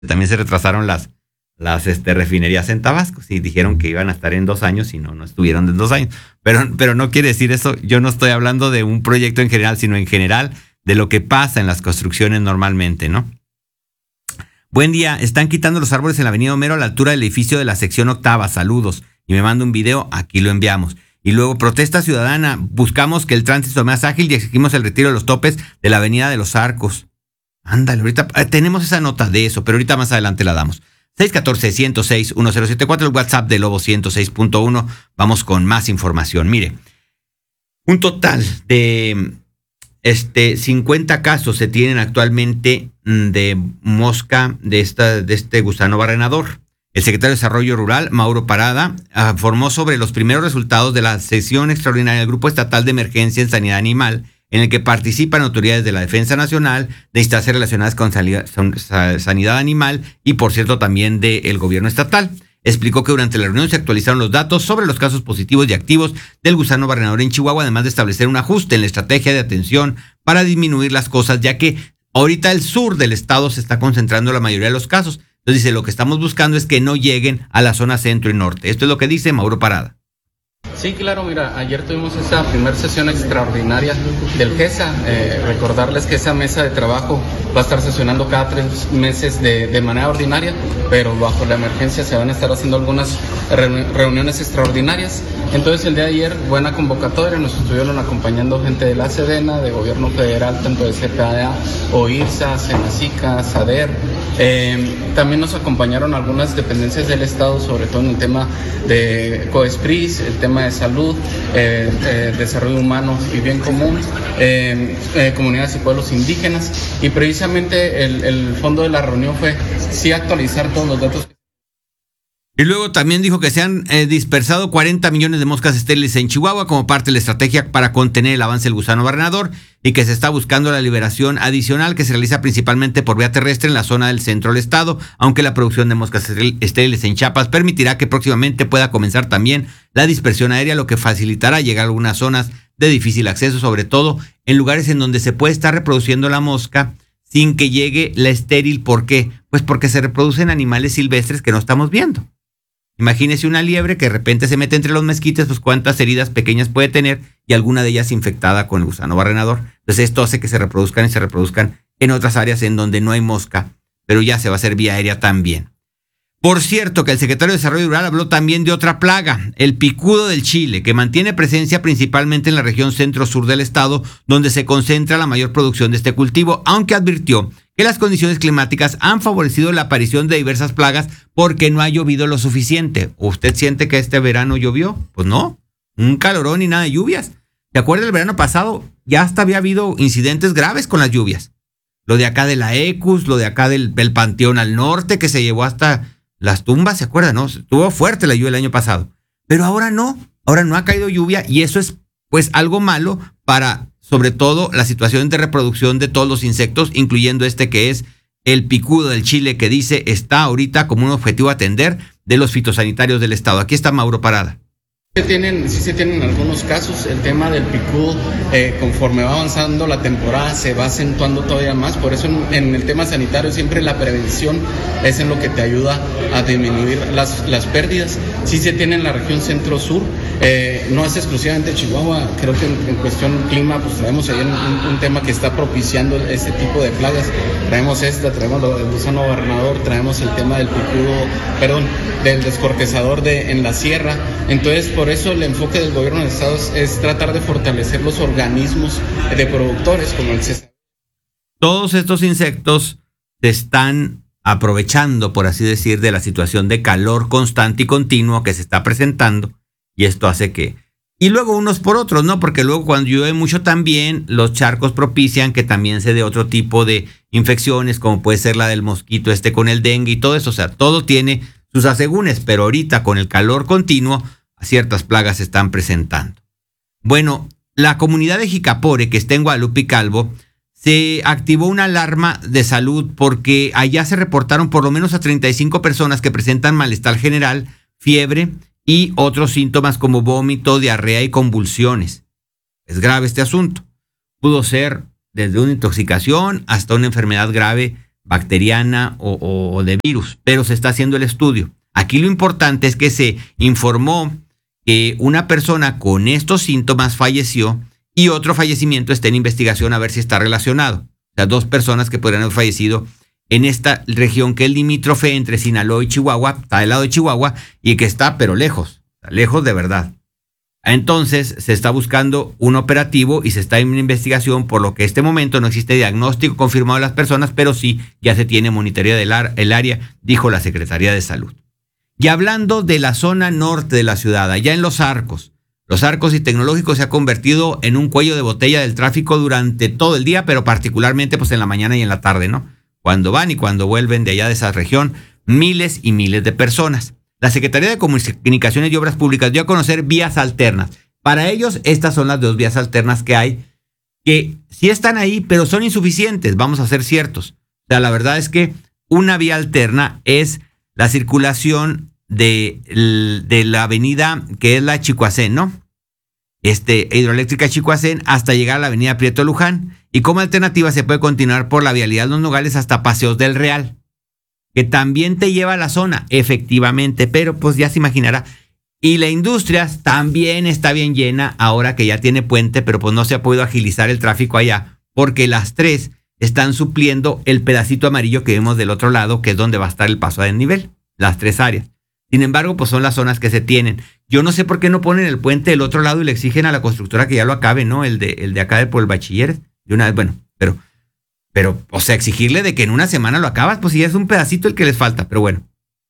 También se retrasaron las refinerías en Tabasco. Sí, dijeron que iban a estar en 2 años y no estuvieron en 2 años. Pero no quiere decir eso. Yo no estoy hablando de un proyecto en general, sino en general de lo que pasa en las construcciones normalmente, ¿no? Buen día. Están quitando los árboles en la avenida Homero a la altura del edificio de la sección octava. Saludos. Y me manda un video. Aquí lo enviamos. Y luego, protesta ciudadana. Buscamos que el tránsito sea más ágil y exigimos el retiro de los topes de la avenida de los Arcos. Ándale, ahorita tenemos esa nota de eso, pero ahorita más adelante la damos. 614-106-1074, el WhatsApp de Lobo 106.1. Vamos con más información. Mire, un total de 50 casos se tienen actualmente de mosca de este gusano barrenador. El secretario de Desarrollo Rural, Mauro Parada, informó sobre los primeros resultados de la sesión extraordinaria del Grupo Estatal de Emergencia en Sanidad Animal, en el que participan autoridades de la Defensa Nacional, de instancias relacionadas con sanidad animal y, por cierto, también del gobierno estatal. Explicó que durante la reunión se actualizaron los datos sobre los casos positivos y activos del gusano barrenador en Chihuahua, además de establecer un ajuste en la estrategia de atención para disminuir las cosas, ya que ahorita el sur del estado se está concentrando la mayoría de los casos. Entonces dice, lo que estamos buscando es que no lleguen a la zona centro y norte. Esto es lo que dice Mauro Parada. Sí, claro, mira, ayer tuvimos esa primera sesión extraordinaria del GESA. Recordarles que esa mesa de trabajo va a estar sesionando cada 3 meses de manera ordinaria, pero bajo la emergencia se van a estar haciendo algunas reuniones extraordinarias. Entonces el día de ayer, buena convocatoria, nos estuvieron acompañando gente de la Sedena, de gobierno federal, tanto de CPAA, OIRSA, Senacica, SADER. También nos acompañaron algunas dependencias del Estado, sobre todo en el tema de COESPRIS, el tema de salud, desarrollo humano y bien común, comunidades y pueblos indígenas, y precisamente el fondo de la reunión fue sí actualizar todos los datos. Y luego también dijo que se han dispersado 40 millones de moscas estériles en Chihuahua como parte de la estrategia para contener el avance del gusano barrenador y que se está buscando la liberación adicional que se realiza principalmente por vía terrestre en la zona del centro del estado, aunque la producción de moscas estériles en Chiapas permitirá que próximamente pueda comenzar también la dispersión aérea, lo que facilitará llegar a algunas zonas de difícil acceso, sobre todo en lugares en donde se puede estar reproduciendo la mosca sin que llegue la estéril. ¿Por qué? Pues porque se reproducen animales silvestres que no estamos viendo. Imagínese una liebre que de repente se mete entre los mezquites, pues cuántas heridas pequeñas puede tener y alguna de ellas infectada con el gusano barrenador. Entonces esto hace que se reproduzcan en otras áreas en donde no hay mosca, pero ya se va a hacer vía aérea también. Por cierto, que el secretario de Desarrollo Rural habló también de otra plaga, el picudo del chile, que mantiene presencia principalmente en la región centro-sur del estado, donde se concentra la mayor producción de este cultivo, aunque advirtió que las condiciones climáticas han favorecido la aparición de diversas plagas porque no ha llovido lo suficiente. ¿Usted siente que este verano llovió? Pues no, un calorón y nada de lluvias. ¿Se acuerda del verano pasado? Ya hasta había habido incidentes graves con las lluvias. Lo de acá de la ECUS, lo de acá del Panteón al Norte, que se llevó hasta las tumbas, ¿se acuerdan? ¿No? Estuvo fuerte la lluvia el año pasado. Pero ahora no ha caído lluvia y eso es pues algo malo para, sobre todo, la situación de reproducción de todos los insectos, incluyendo este que es el picudo del chile, que dice está ahorita como un objetivo a atender de los fitosanitarios del estado. Aquí está Mauro Parada. Sí se tienen algunos casos. El tema del picudo, conforme va avanzando la temporada, se va acentuando todavía más. Por eso en el tema sanitario siempre la prevención es en lo que te ayuda a disminuir las pérdidas. Sí se tiene en la región centro-sur, no es exclusivamente Chihuahua. Creo que en cuestión clima pues traemos ahí un tema que está propiciando este tipo de plagas. Traemos el gusano barrenador, traemos el tema del picudo, del descortezador en la sierra. Entonces, por eso el enfoque del gobierno del estado es tratar de fortalecer los organismos de productores como el CESA. Todos estos insectos se están aprovechando, por así decir, de la situación de calor constante y continuo que se está presentando, y esto hace que... Y luego unos por otros, ¿no? Porque luego cuando llueve mucho también, los charcos propician que también se dé otro tipo de infecciones, como puede ser la del mosquito con el dengue y todo eso. O sea, todo tiene sus asegúnes, pero ahorita con el calor continuo, ciertas plagas se están presentando. Bueno, la comunidad de Jicapore, que está en Guadalupe y Calvo, se activó una alarma de salud porque allá se reportaron por lo menos a 35 personas que presentan malestar general, fiebre y otros síntomas como vómito, diarrea y convulsiones. Es grave este asunto. Pudo ser desde una intoxicación hasta una enfermedad grave bacteriana o de virus, pero se está haciendo el estudio. Aquí lo importante es que se informó que una persona con estos síntomas falleció y otro fallecimiento está en investigación a ver si está relacionado. O sea, 2 personas que podrían haber fallecido en esta región que es limítrofe entre Sinaloa y Chihuahua, está del lado de Chihuahua y que está pero lejos de verdad. Entonces se está buscando un operativo y se está en una investigación, por lo que en este momento no existe diagnóstico confirmado de las personas, pero sí ya se tiene monitoreo del área, dijo la Secretaría de Salud. Y hablando de la zona norte de la ciudad, allá en Los Arcos y Tecnológico se ha convertido en un cuello de botella del tráfico durante todo el día, pero particularmente pues en la mañana y en la tarde, ¿no? Cuando van y cuando vuelven de allá de esa región, miles y miles de personas. La Secretaría de Comunicaciones y Obras Públicas dio a conocer vías alternas. Para ellos, estas son las 2 vías alternas que hay, que sí están ahí, pero son insuficientes, vamos a ser ciertos. O sea, la verdad es que una vía alterna es la circulación de la avenida que es la Chicoacén, ¿no? Hidroeléctrica Chicoacén hasta llegar a la avenida Prieto Luján. Y como alternativa se puede continuar por la vialidad Los Nogales hasta Paseos del Real, que también te lleva a la zona, efectivamente, pero pues ya se imaginará. Y la Industrias también está bien llena ahora que ya tiene puente, pero pues no se ha podido agilizar el tráfico allá, porque las 3 están supliendo el pedacito amarillo que vemos del otro lado, que es donde va a estar el paso a desnivel, las 3 áreas. Sin embargo, pues son las zonas que se tienen. Yo no sé por qué no ponen el puente del otro lado y le exigen a la constructora que ya lo acabe, ¿no? El de acá por el Bachilleres. De una vez, bueno, pero, o sea, exigirle de que en una semana lo acabas, pues ya es un pedacito el que les falta, pero bueno,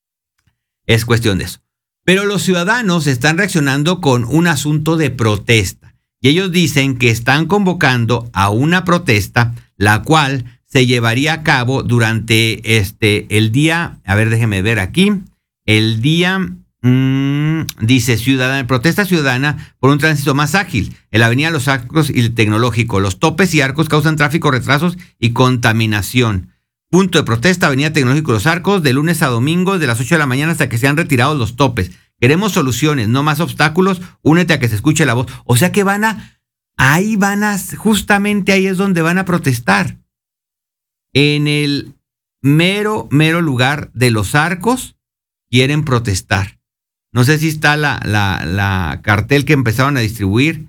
es cuestión de eso. Pero los ciudadanos están reaccionando con un asunto de protesta y ellos dicen que están convocando a una protesta, la cual se llevaría a cabo durante el día, a ver, déjeme ver aquí, el día, dice protesta ciudadana por un tránsito más ágil en la avenida Los Arcos y el Tecnológico. Los topes y arcos causan tráfico, retrasos y contaminación. Punto de protesta, avenida Tecnológico Los Arcos, de lunes a domingo, de las 8 de la mañana hasta que sean retirados los topes. Queremos soluciones, no más obstáculos, únete a que se escuche la voz. O sea que justamente ahí es donde van a protestar. En el mero lugar de Los Arcos quieren protestar. No sé si está la cartel que empezaron a distribuir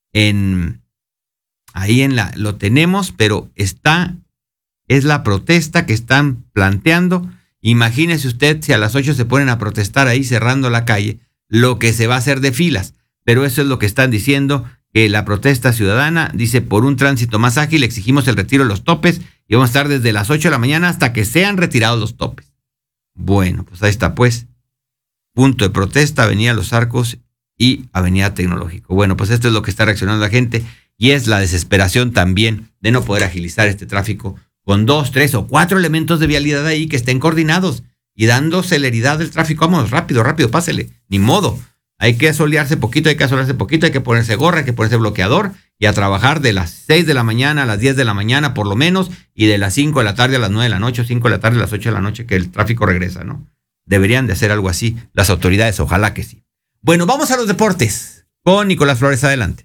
lo tenemos, pero es la protesta que están planteando. Imagínese usted si a las 8 se ponen a protestar ahí cerrando la calle, lo que se va a hacer de filas. Pero eso es lo que están diciendo, que la protesta ciudadana dice: por un tránsito más ágil exigimos el retiro de los topes y vamos a estar desde las 8 de la mañana hasta que sean retirados los topes. Bueno, pues ahí está pues. Punto de protesta, avenida Los Arcos y avenida Tecnológico. Bueno, pues esto es lo que está reaccionando la gente y es la desesperación también de no poder agilizar este tráfico con 2, 3 o 4 elementos de vialidad ahí que estén coordinados y dando celeridad del tráfico. Vamos, rápido, pásele. Ni modo. Hay que asolearse poquito, hay que ponerse gorra, hay que ponerse bloqueador y a trabajar de las 6 de la mañana a las 10 de la mañana por lo menos y de las 5 de la tarde a las 9 de la noche o 5 de la tarde a las 8 de la noche que el tráfico regresa, ¿no? Deberían de hacer algo así las autoridades, ojalá que sí. Bueno, vamos a los deportes con Nicolás Flores, adelante.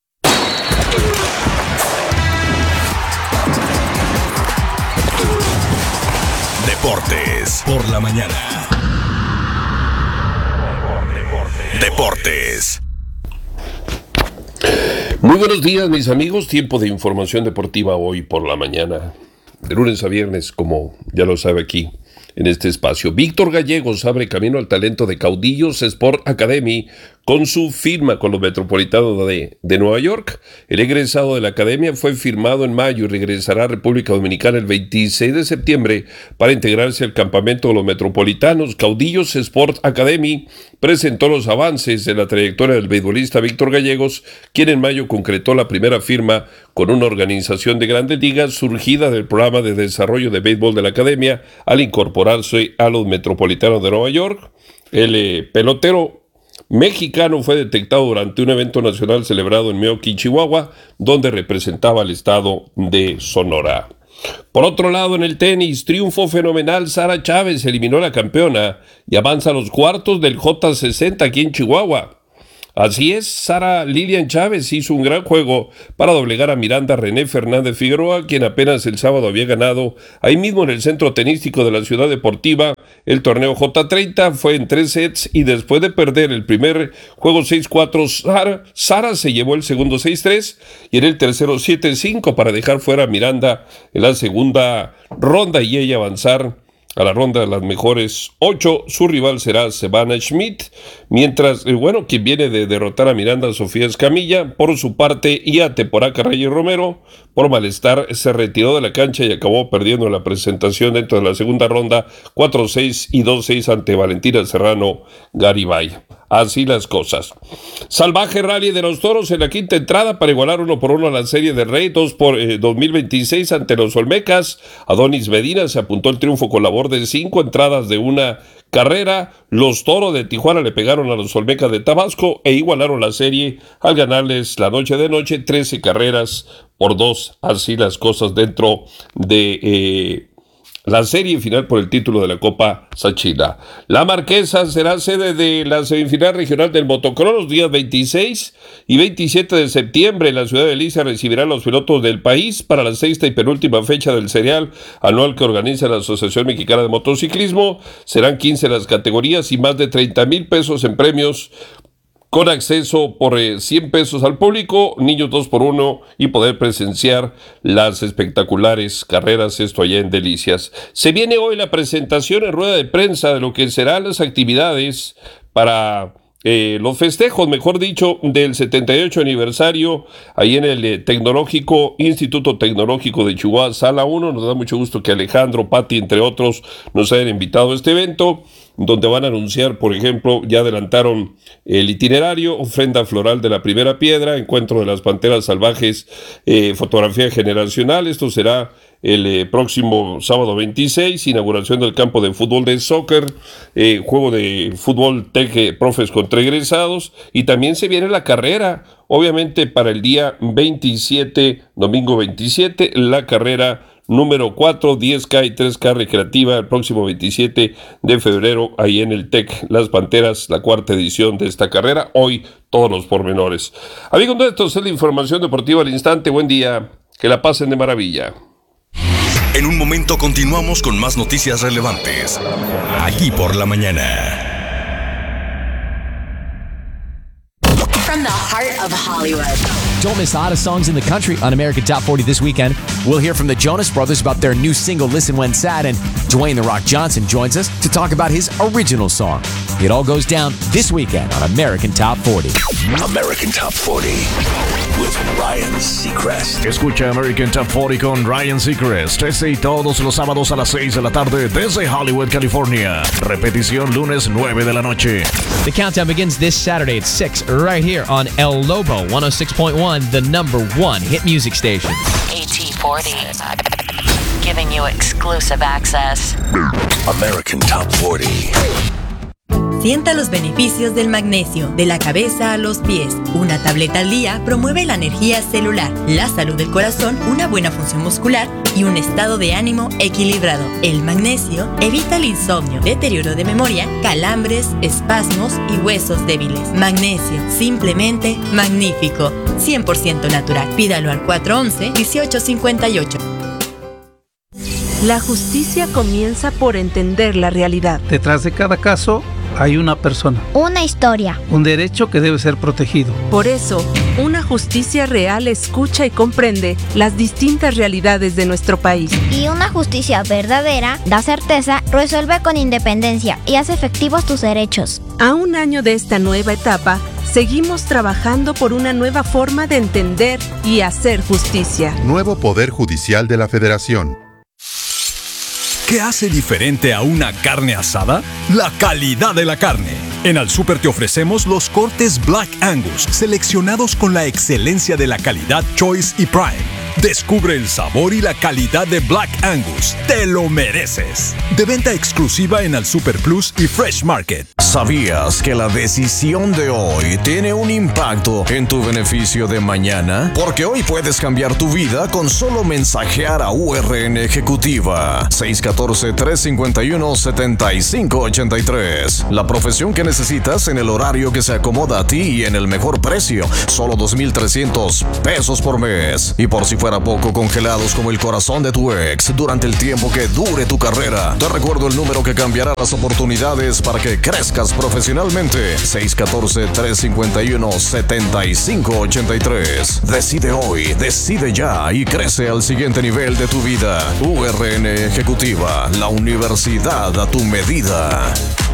Deportes por la mañana. Deportes. Muy buenos días, mis amigos. Tiempo de información deportiva hoy por la mañana. De lunes a viernes, como ya lo sabe aquí, en este espacio. Víctor Gallegos abre camino al talento de Caudillos Sport Academy con su firma con los Metropolitanos de Nueva York. El egresado de la academia fue firmado en mayo y regresará a República Dominicana el 26 de septiembre para integrarse al campamento de los Metropolitanos. Caudillos Sport Academy presentó los avances de la trayectoria del beisbolista Víctor Gallegos, quien en mayo concretó la primera firma con una organización de Grandes Ligas surgida del programa de desarrollo de béisbol de la academia al incorporarse a los Metropolitanos de Nueva York. El pelotero mexicano fue detectado durante un evento nacional celebrado en Meoqui, Chihuahua, donde representaba al estado de Sonora. Por otro lado, en el tenis, triunfo fenomenal. Sara Chávez eliminó a la campeona y avanza a los cuartos del J60 aquí en Chihuahua. Así es, Sara Lilian Chávez hizo un gran juego para doblegar a Miranda René Fernández Figueroa, quien apenas el sábado había ganado ahí mismo en el centro tenístico de la Ciudad Deportiva el torneo J30. Fue en 3 sets y después de perder el primer juego 6-4, Sara se llevó el segundo 6-3 y en el tercero 7-5 para dejar fuera a Miranda en la segunda ronda y ella avanzar a la ronda de las mejores 8. Su rival será Savannah Schmidt, mientras, quien viene de derrotar a Miranda, Sofía Escamilla, por su parte, y a Teporaca Reyes Romero, por malestar, se retiró de la cancha y acabó perdiendo la presentación dentro de la segunda ronda, 4-6 y 2-6 ante Valentina Serrano Garibay. Así las cosas. Salvaje Rally de los Toros en la quinta entrada para igualar 1-1 a la Serie del Rey 2026 ante los Olmecas. Adonis Medina se apuntó el triunfo con labor de 5 entradas de una carrera. Los Toros de Tijuana le pegaron a los Olmecas de Tabasco e igualaron la serie al ganarles la noche de noche 13 carreras por 2. Así las cosas dentro de la serie final por el título de la Copa Sachila. La Marquesa será sede de la semifinal regional del motocross los días 26 y 27 de septiembre. La ciudad de Alicia recibirá a los pilotos del país para la sexta y penúltima fecha del serial anual que organiza la Asociación Mexicana de Motociclismo. Serán 15 las categorías y más de 30,000 pesos en premios, con acceso por 100 pesos al público, niños 2x1 y poder presenciar las espectaculares carreras, esto allá en Delicias. Se viene hoy la presentación en rueda de prensa de lo que serán las actividades para los festejos, mejor dicho, del 78 aniversario, ahí en el Instituto Tecnológico de Chihuahua, Sala 1. Nos da mucho gusto que Alejandro, Pati, entre otros, nos hayan invitado a este evento, donde van a anunciar, por ejemplo, ya adelantaron el itinerario: ofrenda floral de la primera piedra, encuentro de las panteras salvajes, fotografía generacional. Esto será el próximo sábado 26, inauguración del campo de fútbol de soccer, juego de fútbol tech profes contra egresados, y también se viene la carrera, obviamente para el día 27, domingo 27, la carrera número 4, 10K y 3K recreativa, el próximo 27 de febrero, ahí en el TEC Las Panteras, la cuarta edición de esta carrera. Hoy todos los pormenores. Amigos nuestros, es la información deportiva al instante. Buen día, que la pasen de maravilla. En un momento continuamos con más noticias relevantes, aquí por la mañana. From the heart of Hollywood. Don't miss the hottest songs in the country on American Top 40 this weekend. We'll hear from the Jonas Brothers about their new single, Listen When Sad, and Dwayne "The Rock" Johnson joins us to talk about his original song. It all goes down this weekend on American Top 40. American Top 40 with Ryan Seacrest. Escucha American Top 40 con Ryan Seacrest, y todos los sábados a las 6 de la tarde desde Hollywood, California. Repetición lunes 9 de la noche. The countdown begins this Saturday at 6 right here on El Lobo 106.1, the #1 hit music station. AT40, giving you exclusive access. American Top 40. Sienta los beneficios del magnesio, de la cabeza a los pies. Una tableta al día promueve la energía celular, la salud del corazón, una buena función muscular y un estado de ánimo equilibrado. El magnesio evita el insomnio, deterioro de memoria, calambres, espasmos y huesos débiles. Magnesio, simplemente magnífico. 100% natural. Pídalo al 411-1858. La justicia comienza por entender la realidad. Detrás de cada caso hay una persona. Una historia. Un derecho que debe ser protegido. Por eso, una justicia real escucha y comprende las distintas realidades de nuestro país. Y una justicia verdadera da certeza, resuelve con independencia y hace efectivos tus derechos. A un año de esta nueva etapa, seguimos trabajando por una nueva forma de entender y hacer justicia. Nuevo Poder Judicial de la Federación. ¿Qué hace diferente a una carne asada? La calidad de la carne. En Al Súper te ofrecemos los cortes Black Angus, seleccionados con la excelencia de la calidad Choice y Prime. Descubre el sabor y la calidad de Black Angus. ¡Te lo mereces! De venta exclusiva en Al Súper Plus y Fresh Market. ¿Sabías que la decisión de hoy tiene un impacto en tu beneficio de mañana? Porque hoy puedes cambiar tu vida con solo mensajear a URN Ejecutiva 614-351-7583. La profesión que necesitas en el horario que se acomoda a ti y en el mejor precio. Solo 2,300 pesos por mes. Y por si fuera poco, congelados como el corazón de tu ex durante el tiempo que dure tu carrera. Te recuerdo el número que cambiará las oportunidades para que crezcas profesionalmente. 614-351-7583. Decide hoy, decide ya y crece al siguiente nivel de tu vida. URN Ejecutiva, la universidad a tu medida.